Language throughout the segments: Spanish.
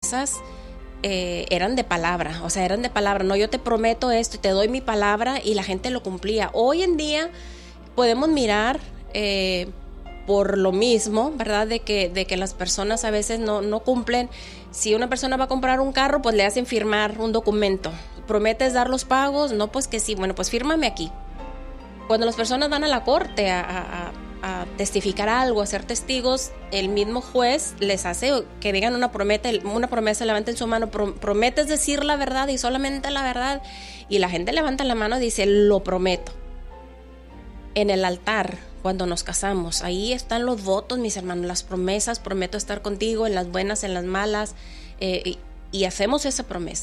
promesas eran de palabra, o sea, eran de palabra. No, yo te prometo esto y te doy mi palabra, y la gente lo cumplía. Hoy en día podemos mirar por lo mismo, ¿verdad? De que las personas a veces no cumplen. Si una persona va a comprar un carro, pues le hacen firmar un documento. ¿Prometes dar los pagos? No, pues que sí. Bueno, pues fírmame aquí. Cuando las personas van a la corte a testificar algo, a ser testigos, el mismo juez les hace que digan una promesa, levanten su mano, prometes decir la verdad y solamente la verdad. Y la gente levanta la mano y dice, lo prometo. En el altar, cuando nos casamos, ahí están los votos, mis hermanos, las promesas. Prometo estar contigo en las buenas, en las malas, y hacemos esa promesa.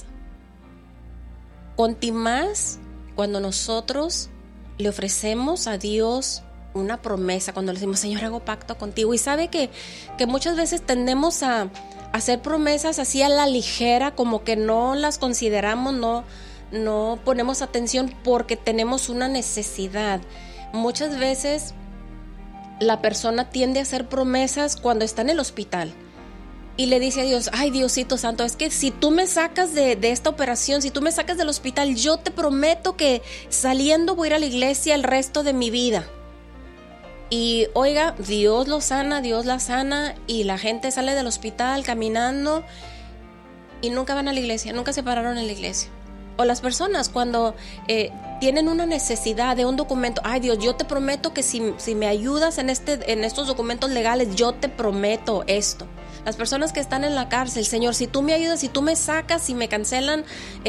Conti más cuando nosotros le ofrecemos a Dios una promesa, cuando le decimos, Señor, hago pacto contigo. Y sabe que muchas veces tendemos a hacer promesas así a la ligera, como que no las consideramos, no ponemos atención porque tenemos una necesidad. Muchas veces la persona tiende a hacer promesas cuando está en el hospital y le dice a Dios, ay, Diosito Santo, es que si tú me sacas de esta operación, si tú me sacas del hospital, yo te prometo que saliendo voy a ir a la iglesia el resto de mi vida. Y oiga, Dios lo sana, Dios la sana, y la gente sale del hospital caminando y nunca van a la iglesia, nunca se pararon en la iglesia. O las personas cuando tienen una necesidad de un documento, ay Dios, yo te prometo que si me ayudas en estos documentos legales, yo te prometo esto. Las personas que están en la cárcel, Señor, si tú me ayudas, si tú me sacas, si me cancelan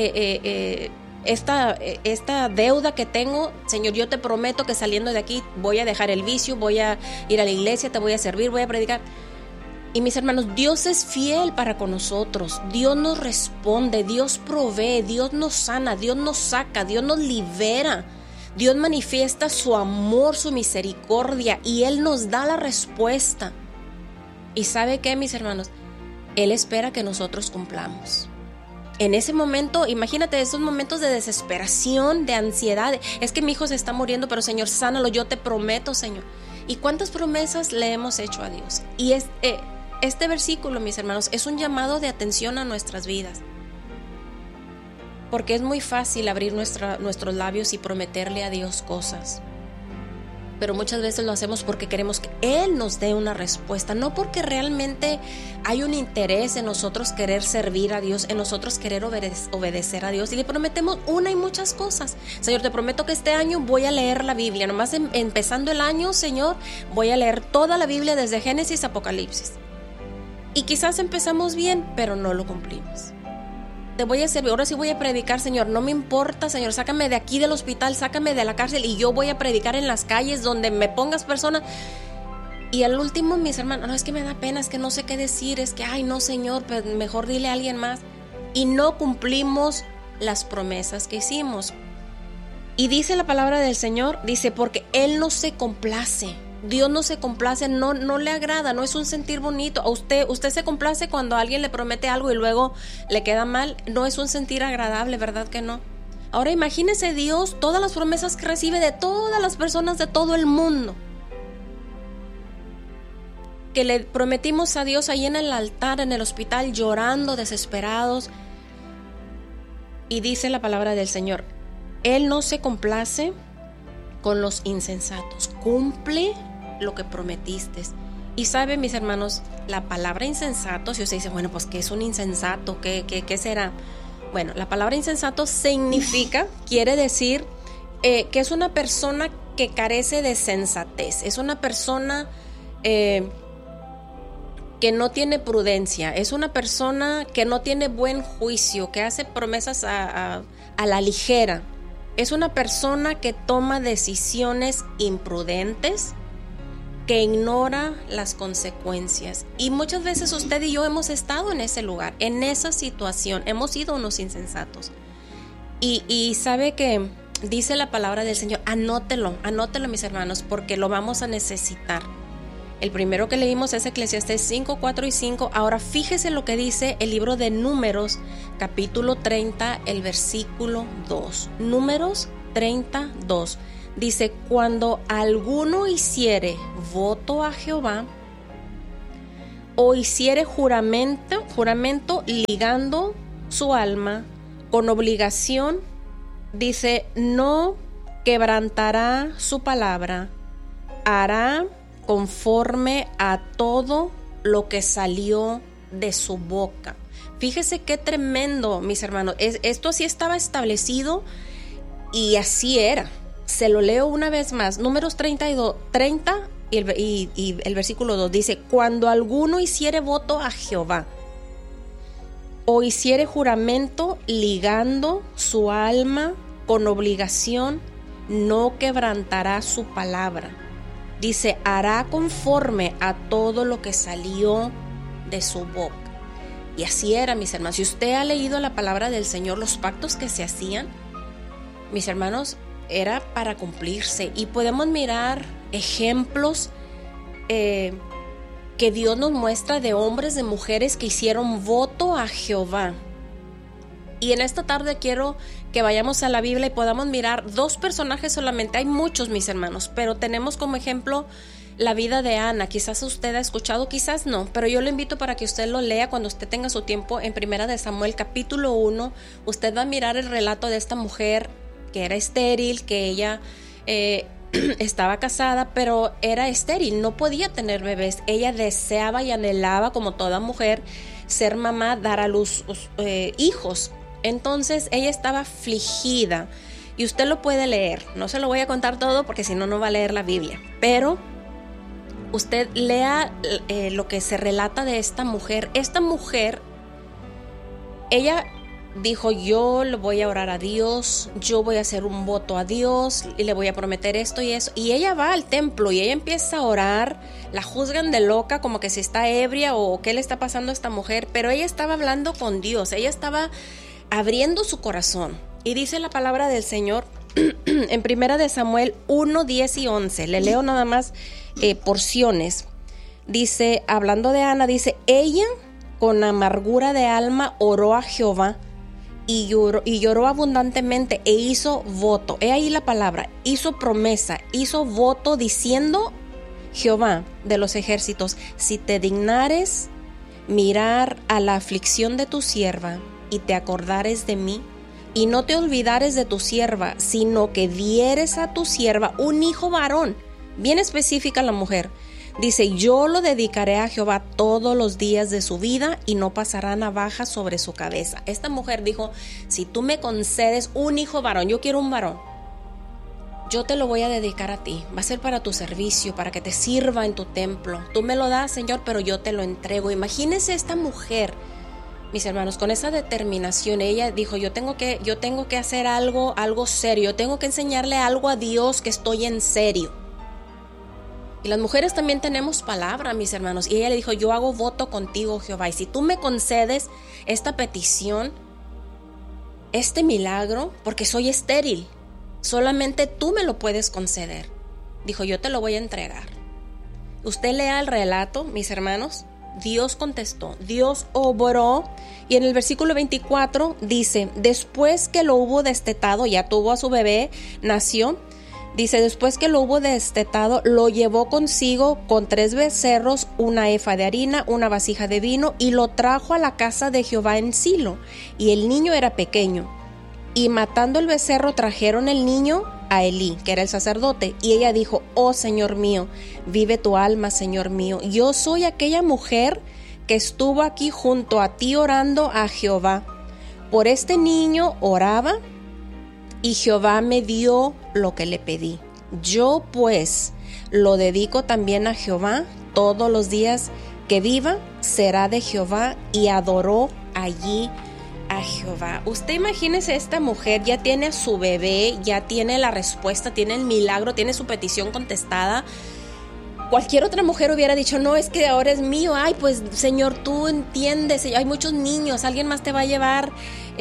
esta deuda que tengo, Señor, yo te prometo que saliendo de aquí voy a dejar el vicio, voy a ir a la iglesia, te voy a servir, voy a predicar. Y mis hermanos, Dios es fiel para con nosotros. Dios nos responde, Dios provee, Dios nos sana, Dios nos saca, Dios nos libera. Dios manifiesta su amor, su misericordia, y Él nos da la respuesta. ¿Y sabe qué, mis hermanos? Él espera que nosotros cumplamos. En ese momento, imagínate esos momentos de desesperación, de ansiedad. Es que mi hijo se está muriendo, pero Señor, sánalo, yo te prometo, Señor. ¿Y cuántas promesas le hemos hecho a Dios? Y este versículo, mis hermanos, es un llamado de atención a nuestras vidas. Porque es muy fácil abrir nuestros labios y prometerle a Dios cosas. Pero muchas veces lo hacemos porque queremos que Él nos dé una respuesta, no porque realmente hay un interés en nosotros querer servir a Dios, en nosotros querer obedecer a Dios. Y le prometemos una y muchas cosas. Señor, te prometo que este año voy a leer la Biblia. Nomás empezando el año, Señor, voy a leer toda la Biblia desde Génesis a Apocalipsis. Y quizás empezamos bien, pero no lo cumplimos. Te voy a servir, ahora sí voy a predicar, Señor, no me importa, Señor, sácame de aquí del hospital, sácame de la cárcel, y yo voy a predicar en las calles donde me pongas personas. Y al último, mis hermanos, no, es que me da pena, es que no sé qué decir, es que, ay, no, Señor, pues mejor dile a alguien más. Y no cumplimos las promesas que hicimos. Y dice la palabra del Señor, dice, porque Él no se complace. Dios no se complace, no le agrada, no es un sentir bonito. A usted se complace cuando alguien le promete algo y luego le queda mal. No es un sentir agradable, ¿verdad que no? Ahora imagínese Dios, todas las promesas que recibe de todas las personas de todo el mundo, que le prometimos a Dios ahí en el altar, en el hospital, llorando, desesperados. Y dice la palabra del Señor, Él no se complace con los insensatos, cumple lo que prometiste. Y saben, mis hermanos, la palabra insensato, si usted dice, bueno, pues ¿qué es un insensato? ¿Qué será? Bueno, la palabra insensato quiere decir que es una persona que carece de sensatez, es una persona que no tiene prudencia, es una persona que no tiene buen juicio, que hace promesas a la ligera. Es una persona que toma decisiones imprudentes, que ignora las consecuencias. Y muchas veces usted y yo hemos estado en ese lugar, en esa situación, hemos sido unos insensatos. Y sabe que dice la palabra del Señor, anótelo, mis hermanos, porque lo vamos a necesitar. El primero que leímos es Eclesiastés 5, 4 y 5. Ahora fíjese lo que dice el libro de Números, capítulo 30, el versículo 2. Números 32. Dice, cuando alguno hiciere voto a Jehová, o hiciere juramento ligando su alma con obligación, dice, no quebrantará su palabra, hará conforme a todo lo que salió de su boca. Fíjese qué tremendo, mis hermanos. Esto sí estaba establecido y así era. Se lo leo una vez más. Números 30 y el versículo 2 dice: cuando alguno hiciere voto a Jehová o hiciere juramento ligando su alma con obligación, no quebrantará su palabra. Dice, hará conforme a todo lo que salió de su boca. Y así era, mis hermanos. Si usted ha leído la palabra del Señor, los pactos que se hacían, mis hermanos, era para cumplirse. Y podemos mirar ejemplos que Dios nos muestra de hombres, de mujeres que hicieron voto a Jehová. Y en esta tarde quiero que vayamos a la Biblia y podamos mirar dos personajes solamente. Hay muchos, mis hermanos, pero tenemos como ejemplo la vida de Ana. Quizás usted ha escuchado, quizás no, pero yo le invito para que usted lo lea cuando usted tenga su tiempo en Primera de Samuel, capítulo 1. Usted va a mirar el relato de esta mujer que era estéril, que ella estaba casada, pero era estéril, no podía tener bebés. Ella deseaba y anhelaba, como toda mujer, ser mamá, dar a luz hijos. Entonces ella estaba afligida y usted lo puede leer. No se lo voy a contar todo porque si no, no va a leer la Biblia, pero usted lea lo que se relata de esta mujer. Esta mujer, ella dijo, yo le voy a orar a Dios, yo voy a hacer un voto a Dios y le voy a prometer esto y eso. Y ella va al templo y ella empieza a orar. La juzgan de loca, como que si está ebria o qué le está pasando a esta mujer, pero ella estaba hablando con Dios, ella estaba abriendo su corazón. Y dice la palabra del Señor en Primera de Samuel 1, 10 y 11. Le leo nada más porciones. Dice, hablando de Ana, dice, ella con amargura de alma oró a Jehová y lloró abundantemente e hizo voto. He ahí la palabra, hizo promesa, hizo voto diciendo, Jehová de los ejércitos, si te dignares mirar a la aflicción de tu sierva y te acordares de mí, y no te olvidares de tu sierva, sino que dieres a tu sierva un hijo varón. Bien específica la mujer. Dice, yo lo dedicaré a Jehová todos los días de su vida y no pasará navaja sobre su cabeza. Esta mujer dijo, si tú me concedes un hijo varón, yo quiero un varón, yo te lo voy a dedicar a ti. Va a ser para tu servicio, para que te sirva en tu templo. Tú me lo das, Señor, pero yo te lo entrego. Imagínense esta mujer, mis hermanos, con esa determinación. Ella dijo, yo tengo que hacer algo serio. Yo tengo que enseñarle algo a Dios, que estoy en serio. Y las mujeres también tenemos palabra, mis hermanos. Y ella le dijo, yo hago voto contigo, Jehová. Y si tú me concedes esta petición, este milagro, porque soy estéril, solamente tú me lo puedes conceder. Dijo, yo te lo voy a entregar. Usted lea el relato, mis hermanos. Dios contestó, Dios obró. Y en el versículo 24 dice, después que lo hubo destetado, ya tuvo a su bebé, nació. Dice, después que lo hubo destetado, lo llevó consigo con 3 becerros, una efa de harina, una vasija de vino, y lo trajo a la casa de Jehová en Silo. Y el niño era pequeño. Y matando el becerro, trajeron el niño a Elí, que era el sacerdote. Y ella dijo, oh Señor mío, vive tu alma, Señor mío. Yo soy aquella mujer que estuvo aquí junto a ti orando a Jehová. Por este niño oraba, y Jehová me dio lo que le pedí. Yo pues lo dedico también a Jehová. Todos los días que viva será de Jehová. Y adoró allí a Jehová. Usted imagínese, esta mujer ya tiene a su bebé, ya tiene la respuesta, tiene el milagro, tiene su petición contestada. Cualquier otra mujer hubiera dicho, no, es que ahora es mío. Ay, pues Señor, tú entiendes, hay muchos niños, alguien más te va a llevar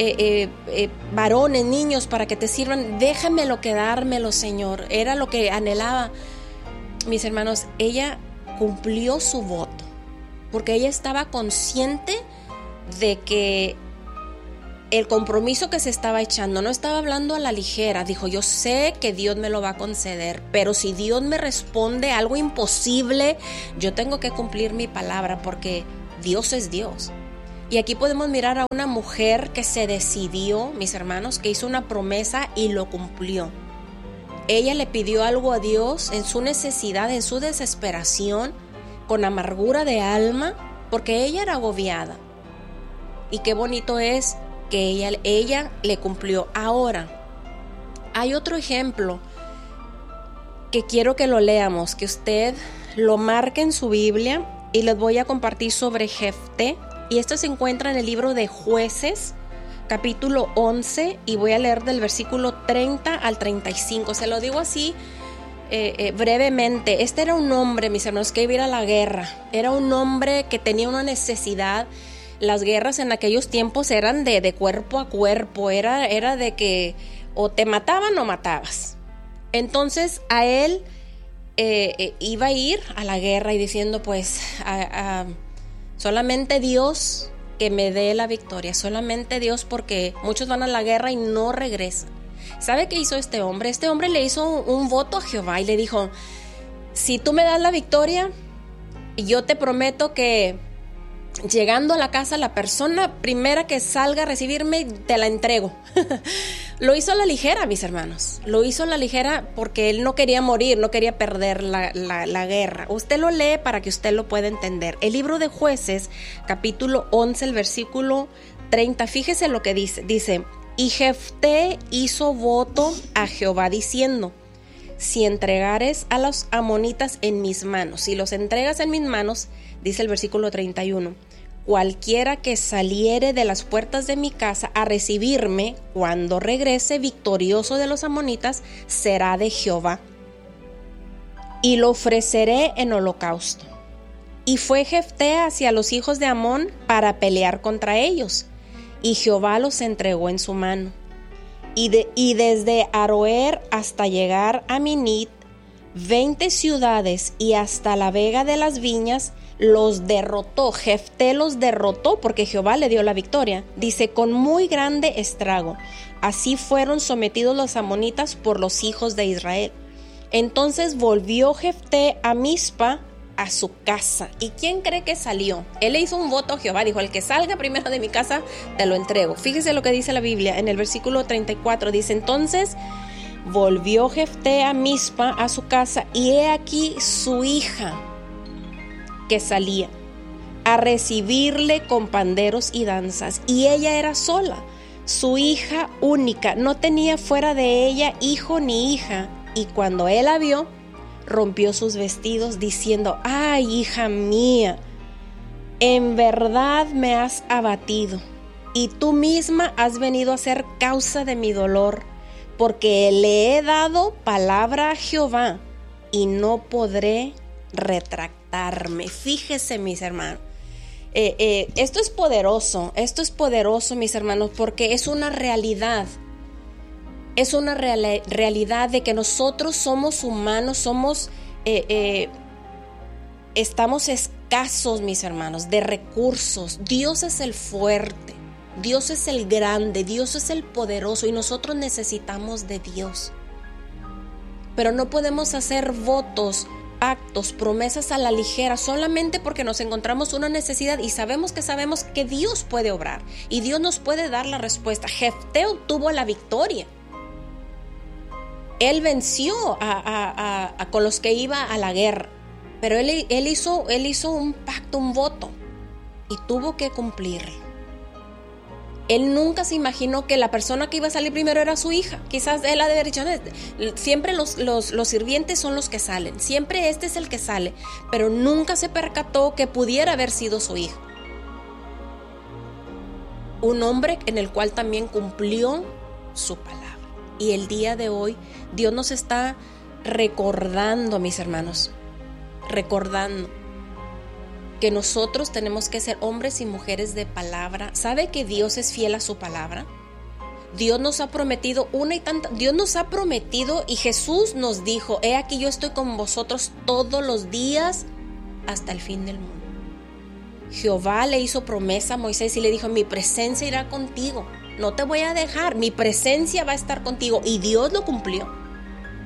varones, niños para que te sirvan, déjamelo quedármelo, Señor. Era lo que anhelaba. Mis hermanos, ella cumplió su voto porque ella estaba consciente de que el compromiso que se estaba echando, no estaba hablando a la ligera. Dijo, yo sé que Dios me lo va a conceder, pero si Dios me responde algo imposible, yo tengo que cumplir mi palabra, porque Dios es Dios. Y aquí podemos mirar a una mujer que se decidió, mis hermanos, que hizo una promesa y lo cumplió. Ella le pidió algo a Dios en su necesidad, en su desesperación, con amargura de alma, porque ella era agobiada. Y qué bonito es que ella le cumplió. Ahora, hay otro ejemplo que quiero que lo leamos, que usted lo marque en su Biblia, y les voy a compartir sobre Jefté. Y esto se encuentra en el libro de Jueces, capítulo 11, y voy a leer del versículo 30 al 35. Se lo digo así brevemente. Este era un hombre, mis hermanos, que iba a ir a la guerra. Era un hombre que tenía una necesidad. Las guerras en aquellos tiempos eran de cuerpo a cuerpo. Era de que o te mataban o matabas. Entonces a él iba a ir a la guerra y diciendo, pues, solamente Dios que me dé la victoria, solamente Dios, porque muchos van a la guerra y no regresan. ¿Sabe qué hizo este hombre? Este hombre le hizo un voto a Jehová y le dijo, si tú me das la victoria, yo te prometo que llegando a la casa, la persona primera que salga a recibirme, te la entrego. Lo hizo a la ligera, mis hermanos. Lo hizo a la ligera porque él no quería morir, no quería perder la guerra. Usted lo lee para que usted lo pueda entender. El libro de Jueces, capítulo 11, el versículo 30. Fíjese lo que dice. Dice, y Jefté hizo voto a Jehová diciendo, si entregares a los amonitas en mis manos, si los entregas en mis manos, dice el versículo 31, cualquiera que saliere de las puertas de mi casa a recibirme, cuando regrese victorioso de los amonitas, será de Jehová, y lo ofreceré en holocausto. Y fue Jefté hacia los hijos de Amón para pelear contra ellos, y Jehová los entregó en su mano. Y desde Aroer hasta llegar a Minit, 20 ciudades y hasta la vega de las viñas, los derrotó. Jefté los derrotó porque Jehová le dio la victoria. Dice, con muy grande estrago. Así fueron sometidos los amonitas por los hijos de Israel. Entonces volvió Jefté a Mizpa, a su casa. ¿Y quién cree que salió? Él le hizo un voto a Jehová, dijo, el que salga primero de mi casa, te lo entrego. Fíjese lo que dice la Biblia en el versículo 34, dice, entonces volvió Jefté a Mizpa, a su casa, y he aquí su hija que salía a recibirle con panderos y danzas, y ella era sola, su hija única, no tenía fuera de ella hijo ni hija, y cuando él la vio, rompió sus vestidos diciendo, ay, hija mía, en verdad me has abatido, y tú misma has venido a ser causa de mi dolor, porque le he dado palabra a Jehová, y no podré retractarme. Fíjese, mis hermanos, esto es poderoso, mis hermanos, porque es una realidad. Es una realidad de que nosotros somos humanos, estamos escasos, mis hermanos, de recursos. Dios es el fuerte, Dios es el grande, Dios es el poderoso y nosotros necesitamos de Dios. Pero no podemos hacer votos, pactos, promesas a la ligera solamente porque nos encontramos una necesidad y sabemos que Dios puede obrar y Dios nos puede dar la respuesta. Jefté obtuvo la victoria. Él venció con los que iba a la guerra, pero él hizo un pacto, un voto, y tuvo que cumplirlo. Él nunca se imaginó que la persona que iba a salir primero era su hija. Quizás él ha de haber dicho, siempre los sirvientes son los que salen, siempre este es el que sale, pero nunca se percató que pudiera haber sido su hija. Un hombre en el cual también cumplió su palabra. Y el día de hoy Dios nos está recordando, mis hermanos, recordando que nosotros tenemos que ser hombres y mujeres de palabra. ¿Sabe que Dios es fiel a su palabra? Dios nos ha prometido Dios nos ha prometido y Jesús nos dijo, he aquí yo estoy con vosotros todos los días hasta el fin del mundo. Jehová le hizo promesa a Moisés y le dijo, mi presencia irá contigo. No te voy a dejar, mi presencia va a estar contigo. Y Dios lo cumplió.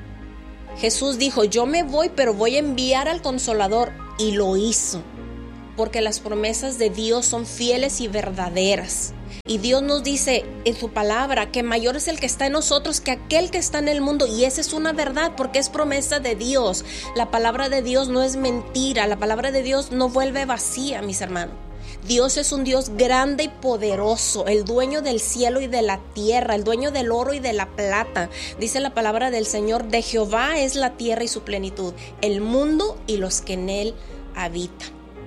Jesús dijo, yo me voy, pero voy a enviar al Consolador. Y lo hizo. porque las promesas de Dios son fieles y verdaderas. Y Dios nos dice en su palabra que mayor es el que está en nosotros que aquel que está en el mundo. Y esa es una verdad porque es promesa de Dios. La palabra de Dios no es mentira. La palabra de Dios no vuelve vacía, mis hermanos. Dios es un Dios grande y poderoso, el dueño del cielo y de la tierra, el dueño del oro y de la plata. Dice la palabra del Señor, de Jehová es la tierra y su plenitud, el mundo y los que en él habitan.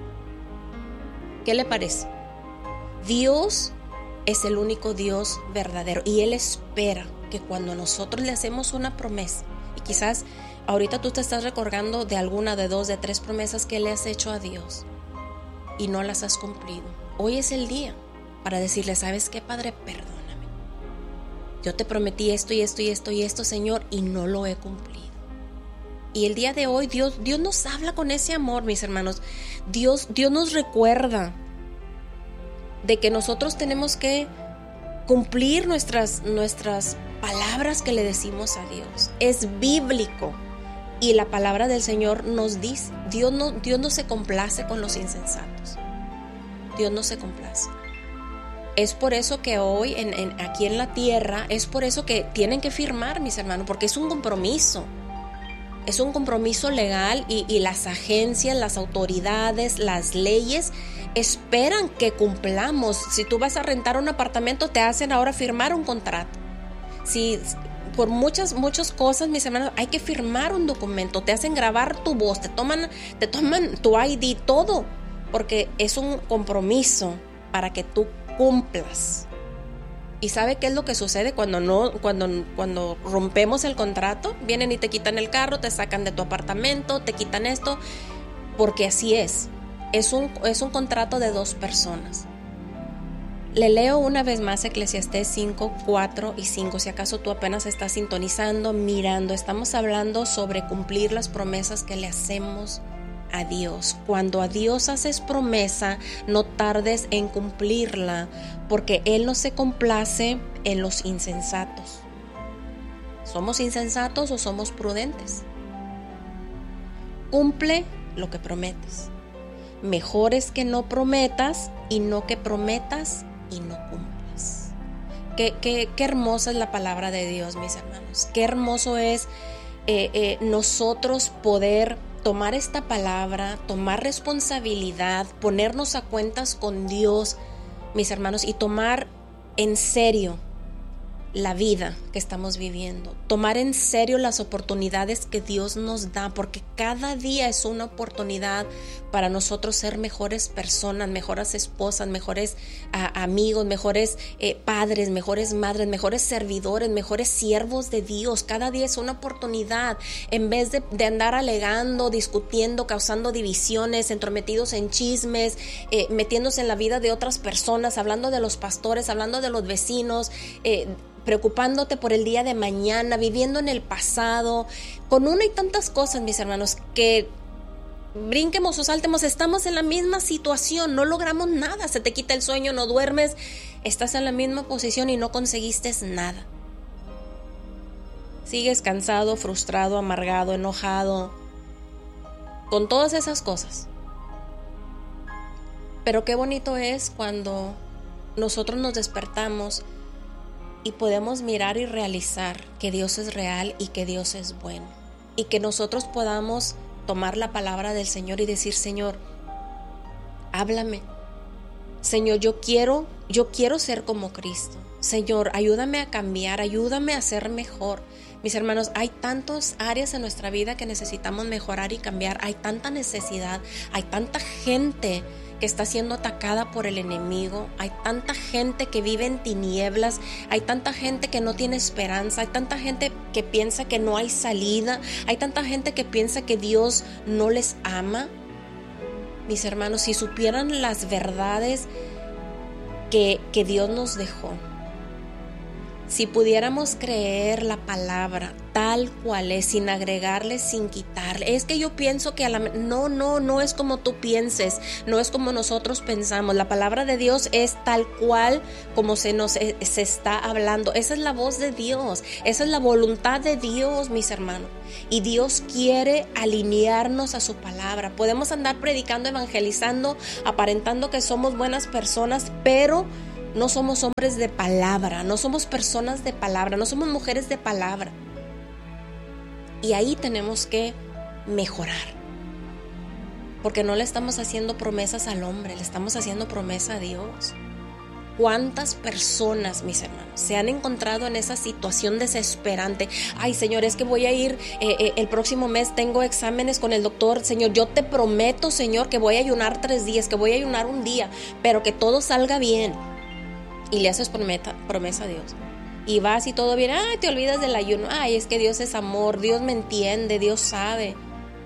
¿Qué le parece? Dios es el único Dios verdadero y Él espera que cuando nosotros le hacemos una promesa, y quizás ahorita tú te estás recordando de alguna, de dos, de tres promesas que le has hecho a Dios y no las has cumplido. Hoy es el día para decirle, ¿sabes qué, Padre? Perdóname. Yo te prometí esto y esto y esto y esto, Señor, y no lo he cumplido. Y el día de hoy Dios nos habla con ese amor, mis hermanos. Dios nos recuerda de que nosotros tenemos que cumplir nuestras palabras que le decimos a Dios. Es bíblico. Y la palabra del Señor nos dice, Dios no se complace con los insensatos. Dios no se complace. Es por eso que hoy aquí en la tierra, es por eso que tienen que firmar, mis hermanos, porque es un compromiso. Es un compromiso legal y las agencias, las autoridades, las leyes esperan que cumplamos. Si tú vas a rentar un apartamento, te hacen ahora firmar un contrato. Si por muchas cosas, mis hermanos, hay que firmar un documento, te hacen grabar tu voz, te toman tu ID, todo, porque es un compromiso para que tú cumplas. ¿Y sabe qué es lo que sucede cuando rompemos el contrato? Vienen y te quitan el carro, te sacan de tu apartamento, te quitan esto, porque así es. Es un contrato de dos personas. Le leo una vez más Eclesiastés 5, 4 y 5, si acaso tú apenas estás sintonizando, mirando. Estamos hablando sobre cumplir las promesas que le hacemos a Dios. Cuando a Dios haces promesa, no tardes en cumplirla, porque Él no se complace en los insensatos. ¿Somos insensatos o somos prudentes? Cumple lo que prometes. Mejor es que no prometas y no que prometas y no cumplas. Qué hermosa es la palabra de Dios, mis hermanos. Qué hermoso es nosotros poder tomar esta palabra, tomar responsabilidad, ponernos a cuentas con Dios, mis hermanos, y tomar en serio la vida que estamos viviendo, tomar en serio las oportunidades que Dios nos da, porque cada día es una oportunidad para nosotros ser mejores personas, mejores esposas, mejores amigos, mejores padres, mejores madres, mejores servidores, mejores siervos de Dios. Cada día es una oportunidad, en vez de andar alegando, discutiendo, causando divisiones, entrometidos en chismes, metiéndose en la vida de otras personas, hablando de los pastores, hablando de los vecinos, preocupándote por el día de mañana, viviendo en el pasado, con una y tantas cosas, mis hermanos, que brinquemos o saltemos, estamos en la misma situación, no logramos nada, se te quita el sueño, no duermes, estás en la misma posición y no conseguiste nada. Sigues cansado, frustrado, amargado, enojado, con todas esas cosas. Pero qué bonito es cuando nosotros nos despertamos y podemos mirar y realizar que Dios es real y que Dios es bueno. Y que nosotros podamos tomar la palabra del Señor y decir, Señor, háblame. Señor, yo quiero ser como Cristo. Señor, ayúdame a cambiar, ayúdame a ser mejor. Mis hermanos, hay tantas áreas en nuestra vida que necesitamos mejorar y cambiar. Hay tanta necesidad, hay tanta gente que está siendo atacada por el enemigo, hay tanta gente que vive en tinieblas, hay tanta gente que no tiene esperanza, hay tanta gente que piensa que no hay salida, hay tanta gente que piensa que Dios no les ama. Mis hermanos, si supieran las verdades que Dios nos dejó, si pudiéramos creer la palabra, tal cual es, sin agregarle, sin quitarle. Es que yo pienso que no es como tú pienses, no es como nosotros pensamos. La palabra de Dios es tal cual como se está hablando. Esa es la voz de Dios, esa es la voluntad de Dios, mis hermanos. Y Dios quiere alinearnos a su palabra. Podemos andar predicando, evangelizando, aparentando que somos buenas personas, pero no somos hombres de palabra, no somos personas de palabra, no somos mujeres de palabra. Y ahí tenemos que mejorar. Porque no le estamos haciendo promesas al hombre, le estamos haciendo promesa a Dios. ¿Cuántas personas, mis hermanos, se han encontrado en esa situación desesperante? Ay, Señor, es que voy a ir, el próximo mes tengo exámenes con el doctor. Señor, yo te prometo, Señor, que voy a ayunar 3 días, que voy a ayunar 1 día, pero que todo salga bien. Y le haces promesa a Dios. Y vas y todo bien. Ay, te olvidas del ayuno. Ay, es que Dios es amor, Dios me entiende, Dios sabe.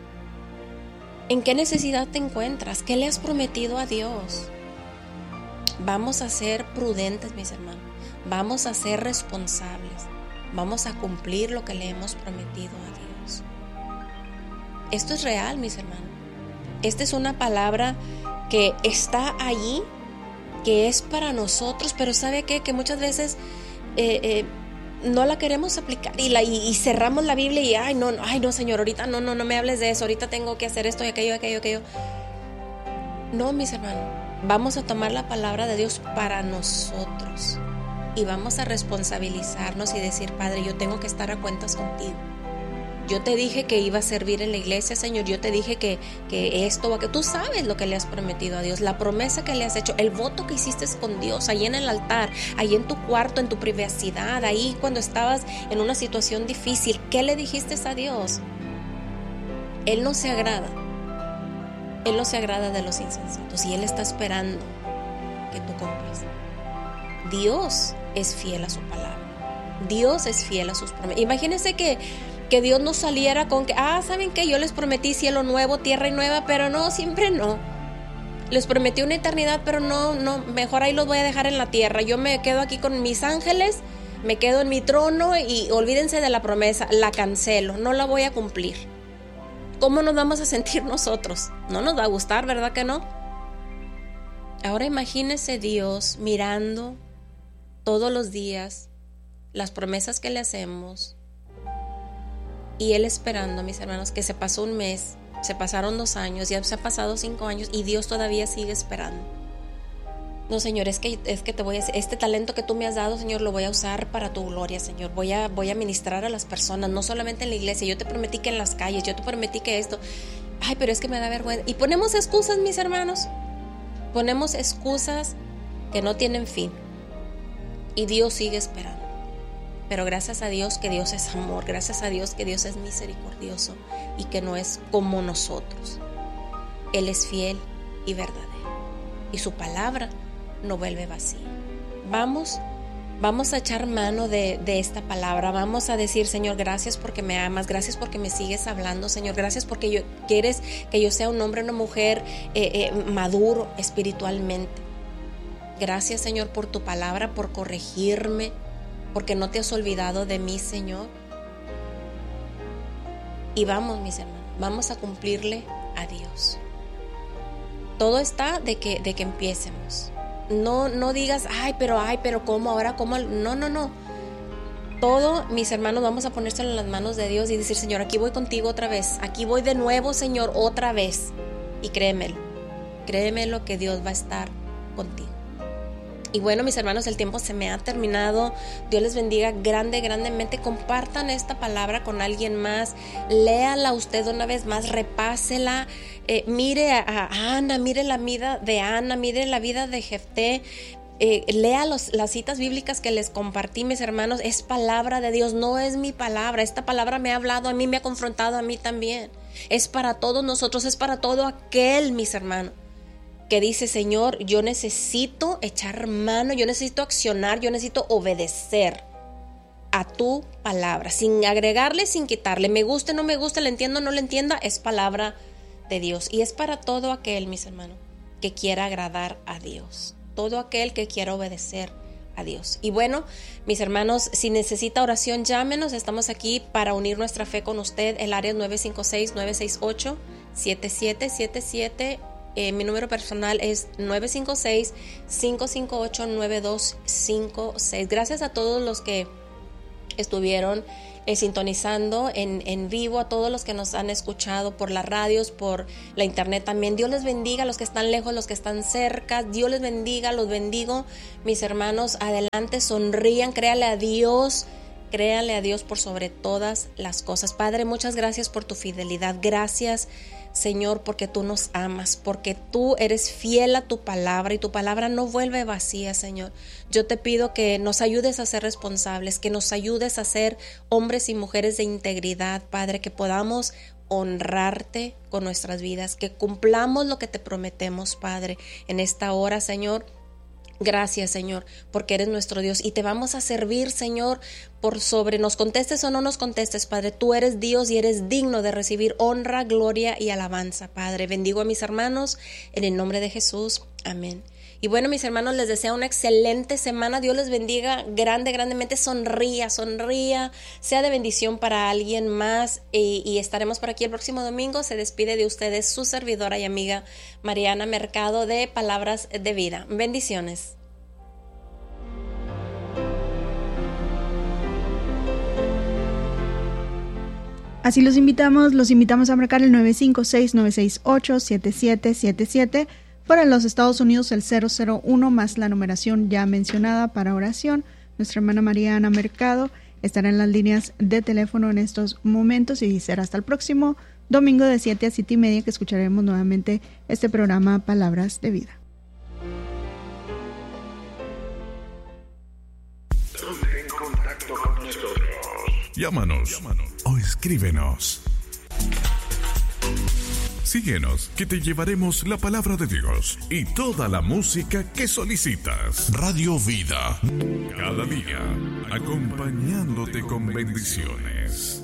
¿En qué necesidad te encuentras? ¿Qué le has prometido a Dios? Vamos a ser prudentes, mis hermanos. Vamos a ser responsables. Vamos a cumplir lo que le hemos prometido a Dios. Esto es real, mis hermanos. Esta es una palabra que está allí, que es para nosotros, pero ¿sabe qué? Que muchas veces no la queremos aplicar y cerramos la Biblia y ay no Señor, ahorita no me hables de eso, ahorita tengo que hacer esto y aquello. No, mis hermanos, vamos a tomar la palabra de Dios para nosotros y vamos a responsabilizarnos y decir, Padre, yo tengo que estar a cuentas contigo. Yo te dije que iba a servir en la iglesia, Señor. Yo te dije que esto, que tú sabes lo que le has prometido a Dios, la promesa que le has hecho, el voto que hiciste con Dios, ahí en el altar, ahí en tu cuarto, en tu privacidad, ahí cuando estabas en una situación difícil. ¿Qué le dijiste a Dios? Él no se agrada de los insensatos y Él está esperando que tú cumplas. Dios es fiel a su palabra. Dios es fiel a sus promesas. Imagínense que Dios nos saliera con que, ¿saben qué? Yo les prometí cielo nuevo, tierra nueva, pero no, siempre no. Les prometí una eternidad, pero no, mejor ahí los voy a dejar en la tierra. Yo me quedo aquí con mis ángeles, me quedo en mi trono y olvídense de la promesa, la cancelo, no la voy a cumplir. ¿Cómo nos vamos a sentir nosotros? No nos va a gustar, ¿verdad que no? Ahora imagínese Dios mirando todos los días las promesas que le hacemos, y Él esperando, mis hermanos, que se pasó 1 mes, se pasaron 2 años, ya se ha pasado 5 años y Dios todavía sigue esperando. No, Señor, es que te voy a hacer, este talento que tú me has dado, Señor, lo voy a usar para tu gloria, Señor. Voy a ministrar a las personas, no solamente en la iglesia. Yo te prometí que en las calles, yo te prometí que esto. Ay, pero es que me da vergüenza. Y ponemos excusas, mis hermanos. Ponemos excusas que no tienen fin. Y Dios sigue esperando. Pero gracias a Dios que Dios es amor, gracias a Dios que Dios es misericordioso y que no es como nosotros. Él es fiel y verdadero y su palabra no vuelve vacía. Vamos a echar mano de esta palabra, vamos a decir, Señor, gracias porque me amas, gracias porque me sigues hablando, Señor, gracias porque quieres que yo sea un hombre, una mujer maduro espiritualmente. Gracias, Señor, por tu palabra, por corregirme, porque no te has olvidado de mí, Señor. Y vamos, mis hermanos, vamos a cumplirle a Dios. Todo está de que empiecemos. No digas, pero ¿cómo? Ahora, ¿cómo? No. Todo, mis hermanos, vamos a ponérselo en las manos de Dios y decir, Señor, aquí voy contigo otra vez. Aquí voy de nuevo, Señor, otra vez. Y créemelo que Dios va a estar contigo. Y bueno, mis hermanos, el tiempo se me ha terminado. Dios les bendiga grandemente. Compartan esta palabra con alguien más. Léala usted una vez más, repásela. Mire a Ana, mire la vida de Ana, mire la vida de Jefté. Lea las citas bíblicas que les compartí, mis hermanos. Es palabra de Dios, no es mi palabra. Esta palabra me ha hablado a mí, me ha confrontado a mí también. Es para todos nosotros, es para todo aquel, mis hermanos, que dice, Señor, yo necesito echar mano, yo necesito accionar, yo necesito obedecer a tu palabra, sin agregarle, sin quitarle. Me guste, no me guste, le entiendo, no le entienda, es palabra de Dios. Y es para todo aquel, mis hermanos, que quiera agradar a Dios. Todo aquel que quiera obedecer a Dios. Y bueno, mis hermanos, si necesita oración, llámenos. Estamos aquí para unir nuestra fe con usted. El área es 956-968-7777. Mi número personal es 956-558-9256. Gracias a todos los que estuvieron sintonizando en vivo, a todos los que nos han escuchado por las radios, por la internet también. Dios les bendiga a los que están lejos, los que están cerca. Dios les bendiga, los bendigo. Mis hermanos, adelante, sonrían, créale a Dios por sobre todas las cosas. Padre, muchas gracias por tu fidelidad. Gracias, Señor, porque tú nos amas, porque tú eres fiel a tu palabra y tu palabra no vuelve vacía, Señor. Yo te pido que nos ayudes a ser responsables, que nos ayudes a ser hombres y mujeres de integridad, Padre, que podamos honrarte con nuestras vidas, que cumplamos lo que te prometemos, Padre, en esta hora, Señor. Gracias, Señor, porque eres nuestro Dios y te vamos a servir, Señor, por sobre nos contestes o no nos contestes, Padre. Tú eres Dios y eres digno de recibir honra, gloria y alabanza, Padre. Bendigo a mis hermanos en el nombre de Jesús. Amén. Y bueno, mis hermanos, les deseo una excelente semana. Dios les bendiga grandemente. Sonría, sea de bendición para alguien más. Y estaremos por aquí el próximo domingo. Se despide de ustedes su servidora y amiga Mariana Mercado de Palabras de Vida. Bendiciones. Así los invitamos a marcar el 956-968-7777. Para los Estados Unidos el 001 más la numeración ya mencionada para oración. Nuestra hermana Mariana Mercado estará en las líneas de teléfono en estos momentos y será hasta el próximo domingo de 7 a 7:30 que escucharemos nuevamente este programa Palabras de Vida. Ponte en contacto con nosotros. Llámanos o escríbenos. Síguenos, que te llevaremos la palabra de Dios y toda la música que solicitas. Radio Vida, cada día, acompañándote con bendiciones.